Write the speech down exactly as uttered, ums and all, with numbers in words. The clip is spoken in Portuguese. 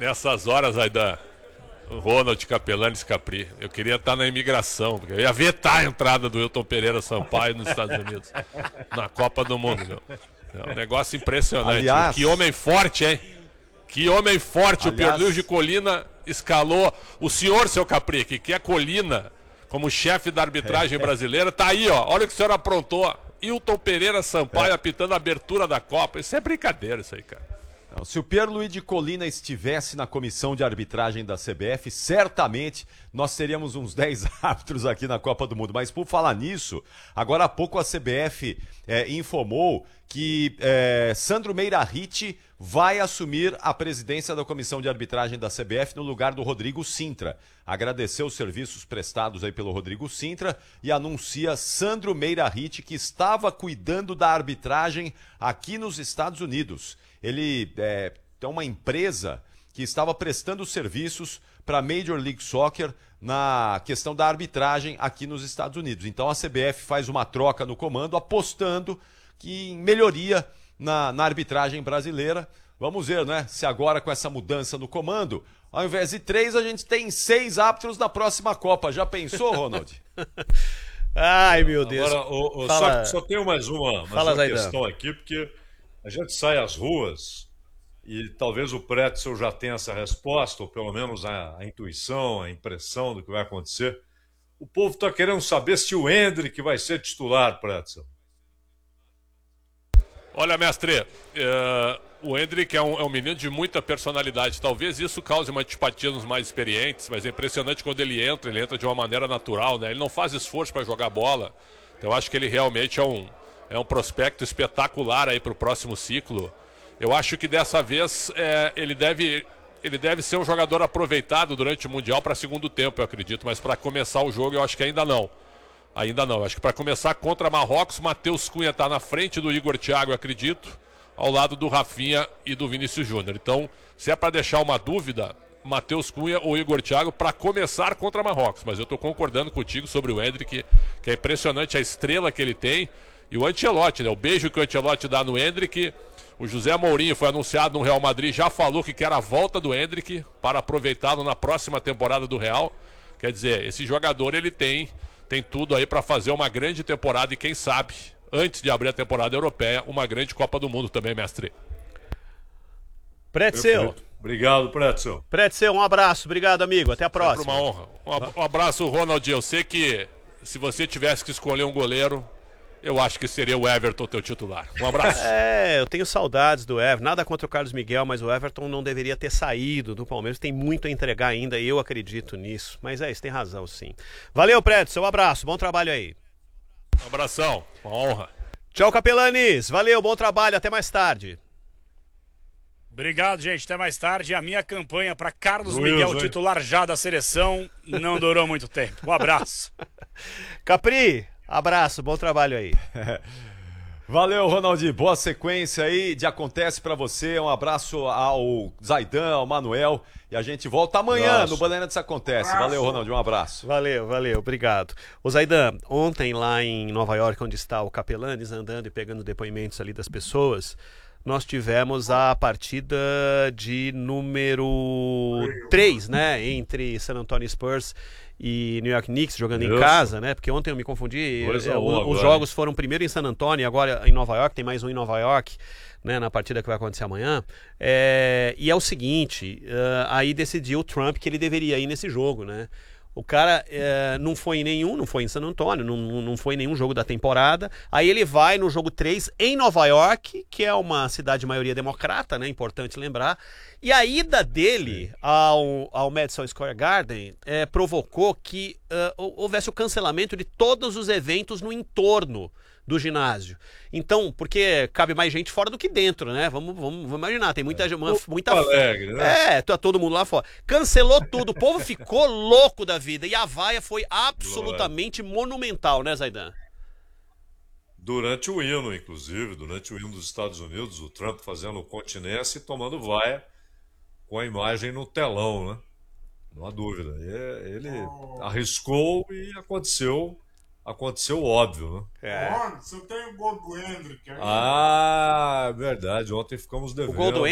Nessas horas, Aidan, Ronald Capelani Capri, eu queria estar na imigração, porque eu ia vetar a entrada do Wilton Pereira Sampaio nos Estados Unidos, na Copa do Mundo, meu. É um negócio impressionante. Aliás, que homem forte, hein? Que homem forte. Aliás, o Pierluigi Colina escalou. O senhor, seu Capri, que quer Colina como chefe da arbitragem brasileira, tá aí, ó. Olha o que o senhor aprontou. Wilton Pereira Sampaio é. apitando a abertura da Copa. Isso é brincadeira, isso aí, cara. Se o Pierluigi Colina estivesse na comissão de arbitragem da C B F, certamente nós teríamos uns dez árbitros aqui na Copa do Mundo. Mas por falar nisso, agora há pouco a C B F é, informou que é, Sandro Meirahit vai assumir a presidência da comissão de arbitragem da C B F no lugar do Rodrigo Sintra. Agradeceu os serviços prestados aí pelo Rodrigo Sintra e anuncia Sandro Meirahit, que estava cuidando da arbitragem aqui nos Estados Unidos. Ele é, tem uma empresa que estava prestando serviços para a Major League Soccer na questão da arbitragem aqui nos Estados Unidos. Então a C B F faz uma troca no comando, apostando que em melhoria na, na arbitragem brasileira. Vamos ver, né? Se agora com essa mudança no comando, ao invés de três, a gente tem seis árbitros na próxima Copa. Já pensou, Ronald? Ai, meu Deus. Agora, o, o, Fala... só, só tenho mais uma, mais Fala, uma questão aqui, porque a gente sai às ruas e talvez o Pretzel já tenha essa resposta, ou pelo menos a, a intuição, a impressão do que vai acontecer. O povo está querendo saber se o Endrick vai ser titular, Pretzel. Olha, mestre, uh, o Endrick é um, é um menino de muita personalidade. Talvez isso cause uma antipatia nos mais experientes, mas é impressionante quando ele entra, ele entra de uma maneira natural, né? Ele não faz esforço para jogar bola. Então eu acho que ele realmente é um, é um prospecto espetacular aí para o próximo ciclo. Eu acho que dessa vez é, ele, deve, ele deve ser um jogador aproveitado durante o Mundial para segundo tempo, eu acredito, mas para começar o jogo eu acho que ainda não. Ainda não. Eu acho que para começar contra Marrocos, Matheus Cunha está na frente do Igor Thiago, eu acredito, ao lado do Rafinha e do Vinícius Júnior. Então, se é para deixar uma dúvida, Matheus Cunha ou Igor Thiago para começar contra Marrocos. Mas eu estou concordando contigo sobre o Endrick, que é impressionante a estrela que ele tem. E o Ancelotti, né? O beijo que o Ancelotti dá no Endrick. O José Mourinho foi anunciado no Real Madrid, já falou que quer a volta do Endrick para aproveitá-lo na próxima temporada do Real. Quer dizer, esse jogador ele tem, tem tudo aí para fazer uma grande temporada e quem sabe, antes de abrir a temporada europeia, uma grande Copa do Mundo também, mestre. Pretzel. Obrigado, Pretzel. Pretzel, um abraço. Obrigado, amigo. Até a próxima. Sempre uma honra. Um abraço, Ronald. Eu sei que se você tivesse que escolher um goleiro, eu acho que seria o Everton teu titular. Um abraço. É, eu tenho saudades do Everton. Nada contra o Carlos Miguel, mas o Everton não deveria ter saído do Palmeiras. Tem muito a entregar ainda e eu acredito nisso. Mas é isso, tem razão sim. Valeu, Pretzel. Um abraço. Bom trabalho aí. Um abração. Uma honra. Tchau, Capelanes. Valeu, bom trabalho. Até mais tarde. Obrigado, gente. Até mais tarde. A minha campanha para Carlos Luiz, Miguel, hein? titular já da seleção, não durou muito tempo. Um abraço. Capri, abraço. Bom trabalho aí. Valeu, Ronaldinho. Boa sequência aí de Acontece pra você. Um abraço ao Zaidan, ao Manuel. E a gente volta amanhã Nossa. no Bandeirantes Acontece. Valeu, Ronaldinho. Um abraço. Valeu, valeu, obrigado. Ô Zaidan, ontem lá em Nova York, onde está o Capelanes, andando e pegando depoimentos ali das pessoas, nós tivemos a partida de número três, né? Entre San Antonio Spurs e New York Knicks, jogando Isso. em casa, né? Porque ontem eu me confundi. Dois a é, um o- agora, os jogos foram primeiro em San Antonio, agora em Nova York, tem mais um em Nova York, né? Na partida que vai acontecer amanhã. É, e é o seguinte, eh, aí decidiu o Trump que ele deveria ir nesse jogo, né? O cara eh, não foi em nenhum, não foi em San Antonio, não, não não foi em nenhum jogo da temporada. Aí ele vai no jogo três em Nova York, que é uma cidade de maioria democrata, né? Importante lembrar. E a ida dele ao, ao Madison Square Garden eh, provocou que eh, hou- houvesse o cancelamento de todos os eventos no entorno do ginásio. Então, porque cabe mais gente fora do que dentro, né? Vamos, vamos, vamos imaginar, tem muita, uma, muita Porto Alegre, né? é, tá todo mundo lá fora. Cancelou tudo, o povo ficou louco da vida. E a vaia foi absolutamente monumental, né, Zaidan? Durante o hino, inclusive, durante o hino dos Estados Unidos, o Trump fazendo continência e tomando vaia com a imagem no telão, né? Não há dúvida. E ele arriscou e aconteceu, aconteceu o óbvio, né? É. Ron, você tem o gol do Hendrick aí? Ah, verdade. Ontem ficamos O devendo. gol do